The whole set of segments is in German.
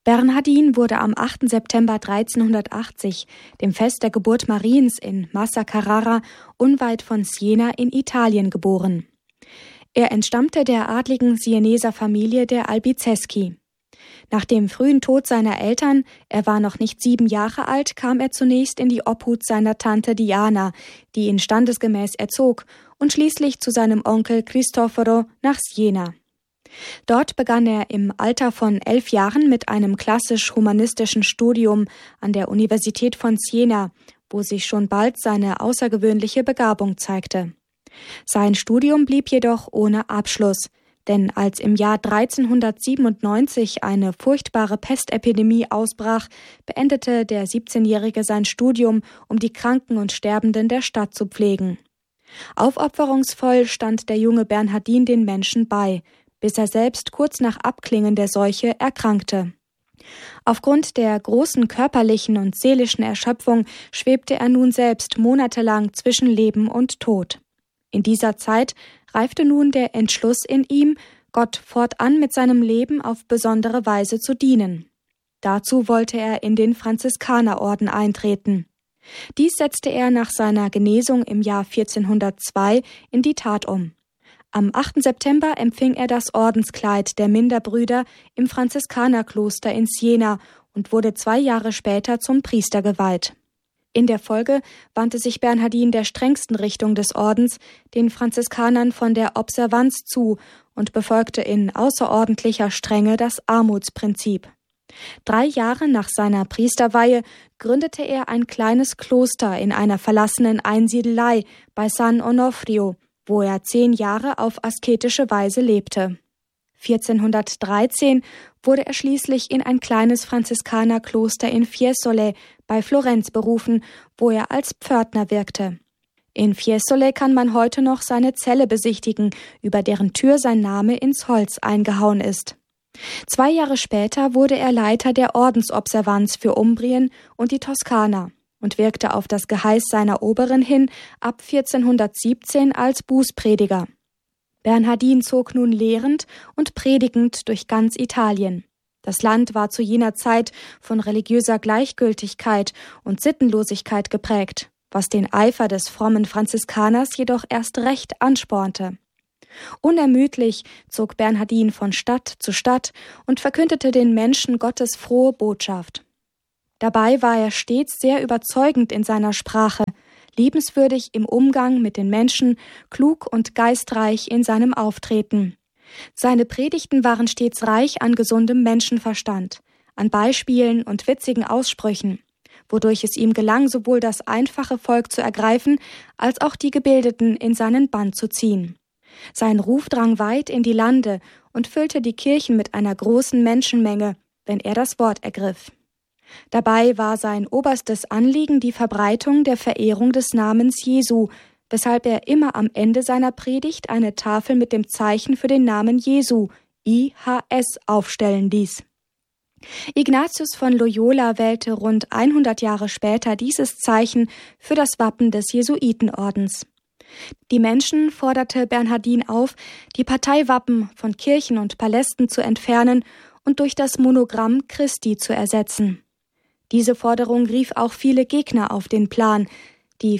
Bernhardin wurde am 8. September 1380, dem Fest der Geburt Mariens in Massa Carrara, unweit von Siena in Italien, geboren. Er entstammte der adligen Sieneser Familie der Albizeschi. Nach dem frühen Tod seiner Eltern, er war noch nicht 7 Jahre alt, kam er zunächst in die Obhut seiner Tante Diana, die ihn standesgemäß erzog, und schließlich zu seinem Onkel Cristoforo nach Siena. Dort begann er im Alter von 11 Jahren mit einem klassisch-humanistischen Studium an der Universität von Siena, wo sich schon bald seine außergewöhnliche Begabung zeigte. Sein Studium blieb jedoch ohne Abschluss, denn als im Jahr 1397 eine furchtbare Pestepidemie ausbrach, beendete der 17-Jährige sein Studium, um die Kranken und Sterbenden der Stadt zu pflegen. Aufopferungsvoll stand der junge Bernhardin den Menschen bei, bis er selbst kurz nach Abklingen der Seuche erkrankte. Aufgrund der großen körperlichen und seelischen Erschöpfung schwebte er nun selbst monatelang zwischen Leben und Tod. In dieser Zeit reifte nun der Entschluss in ihm, Gott fortan mit seinem Leben auf besondere Weise zu dienen. Dazu wollte er in den Franziskanerorden eintreten. Dies setzte er nach seiner Genesung im Jahr 1402 in die Tat um. Am 8. September empfing er das Ordenskleid der Minderbrüder im Franziskanerkloster in Siena und wurde 2 Jahre später zum Priester geweiht. In der Folge wandte sich Bernhardin der strengsten Richtung des Ordens, den Franziskanern von der Observanz zu, und befolgte in außerordentlicher Strenge das Armutsprinzip. 3 Jahre nach seiner Priesterweihe gründete er ein kleines Kloster in einer verlassenen Einsiedelei bei San Onofrio, wo er 10 Jahre auf asketische Weise lebte. 1413 wurde er schließlich in ein kleines Franziskanerkloster in Fiesole bei Florenz berufen, wo er als Pförtner wirkte. In Fiesole kann man heute noch seine Zelle besichtigen, über deren Tür sein Name ins Holz eingehauen ist. 2 Jahre später wurde er Leiter der Ordensobservanz für Umbrien und die Toskana und wirkte auf das Geheiß seiner Oberin hin ab 1417 als Bußprediger. Bernhardin zog nun lehrend und predigend durch ganz Italien. Das Land war zu jener Zeit von religiöser Gleichgültigkeit und Sittenlosigkeit geprägt, was den Eifer des frommen Franziskaners jedoch erst recht anspornte. Unermüdlich zog Bernhardin von Stadt zu Stadt und verkündete den Menschen Gottes frohe Botschaft. Dabei war er stets sehr überzeugend in seiner Sprache, liebenswürdig im Umgang mit den Menschen, klug und geistreich in seinem Auftreten. Seine Predigten waren stets reich an gesundem Menschenverstand, an Beispielen und witzigen Aussprüchen, wodurch es ihm gelang, sowohl das einfache Volk zu ergreifen, als auch die Gebildeten in seinen Bann zu ziehen. Sein Ruf drang weit in die Lande und füllte die Kirchen mit einer großen Menschenmenge, wenn er das Wort ergriff. Dabei war sein oberstes Anliegen die Verbreitung der Verehrung des Namens Jesu, weshalb er immer am Ende seiner Predigt eine Tafel mit dem Zeichen für den Namen Jesu, IHS, aufstellen ließ. Ignatius von Loyola wählte rund 100 Jahre später dieses Zeichen für das Wappen des Jesuitenordens. Die Menschen forderte Bernhardin auf, die Parteiwappen von Kirchen und Palästen zu entfernen und durch das Monogramm Christi zu ersetzen. Diese Forderung rief auch viele Gegner auf den Plan, die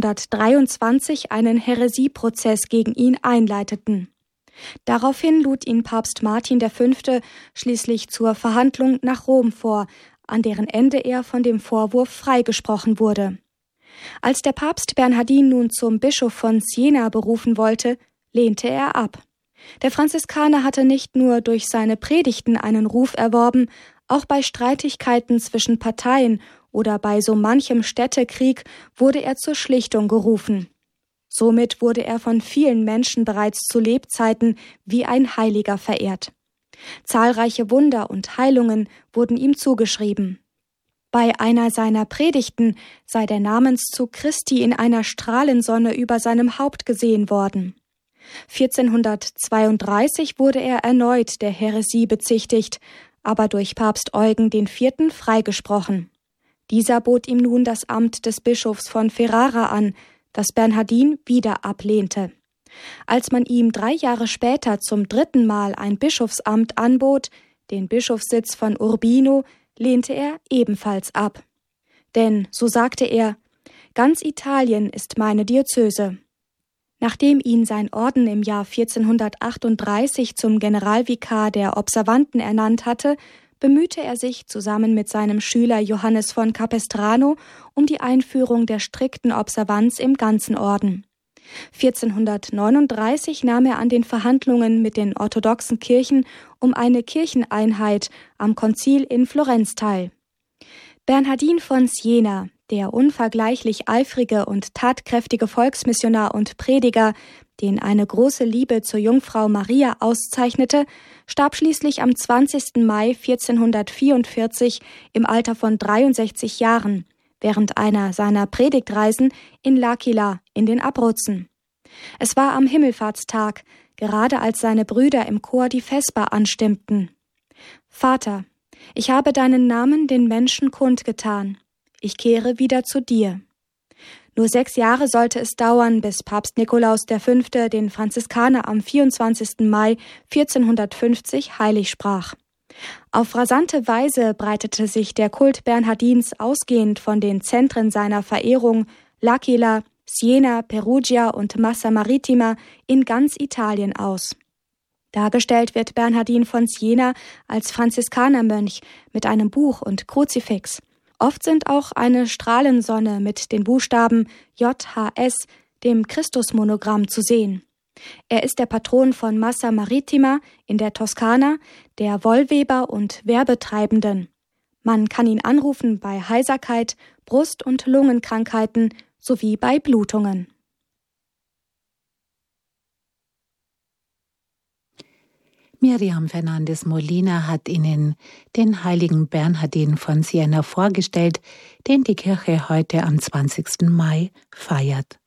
1423 einen Häresieprozess gegen ihn einleiteten. Daraufhin lud ihn Papst Martin V. schließlich zur Verhandlung nach Rom vor, an deren Ende er von dem Vorwurf freigesprochen wurde. Als der Papst Bernhardin nun zum Bischof von Siena berufen wollte, lehnte er ab. Der Franziskaner hatte nicht nur durch seine Predigten einen Ruf erworben, auch bei Streitigkeiten zwischen Parteien oder bei so manchem Städtekrieg wurde er zur Schlichtung gerufen. Somit wurde er von vielen Menschen bereits zu Lebzeiten wie ein Heiliger verehrt. Zahlreiche Wunder und Heilungen wurden ihm zugeschrieben. Bei einer seiner Predigten sei der Namenszug Christi in einer Strahlensonne über seinem Haupt gesehen worden. 1432 wurde er erneut der Häresie bezichtigt, aber durch Papst Eugen IV. Freigesprochen. Dieser bot ihm nun das Amt des Bischofs von Ferrara an, das Bernhardin wieder ablehnte. Als man ihm 3 Jahre später zum 3. Mal ein Bischofsamt anbot, den Bischofssitz von Urbino, lehnte er ebenfalls ab. Denn, so sagte er, ganz Italien ist meine Diözese. Nachdem ihn sein Orden im Jahr 1438 zum Generalvikar der Observanten ernannt hatte, bemühte er sich zusammen mit seinem Schüler Johannes von Capestrano um die Einführung der strikten Observanz im ganzen Orden. 1439 nahm er an den Verhandlungen mit den orthodoxen Kirchen um eine Kircheneinheit am Konzil in Florenz teil. Bernhardin von Siena, der unvergleichlich eifrige und tatkräftige Volksmissionar und Prediger, den eine große Liebe zur Jungfrau Maria auszeichnete, starb schließlich am 20. Mai 1444 im Alter von 63 Jahren, während einer seiner Predigtreisen in L'Aquila in den Abruzzen. Es war am Himmelfahrtstag, gerade als seine Brüder im Chor die Vesper anstimmten. Vater, ich habe deinen Namen den Menschen kundgetan. Ich kehre wieder zu dir. Nur 6 Jahre sollte es dauern, bis Papst Nikolaus V. den Franziskaner am 24. Mai 1450 heilig sprach. Auf rasante Weise breitete sich der Kult Bernhardins ausgehend von den Zentren seiner Verehrung L'Aquila, Siena, Perugia und Massa Marittima in ganz Italien aus. Dargestellt wird Bernhardin von Siena als Franziskanermönch mit einem Buch und Kruzifix. Oft sind auch eine Strahlensonne mit den Buchstaben JHS, dem Christusmonogramm, zu sehen. Er ist der Patron von Massa Marittima in der Toskana, der Wollweber und Werbetreibenden. Man kann ihn anrufen bei Heiserkeit, Brust- und Lungenkrankheiten sowie bei Blutungen. Miriam Fernandes Molina hat Ihnen den heiligen Bernhardin von Siena vorgestellt, den die Kirche heute am 20. Mai feiert.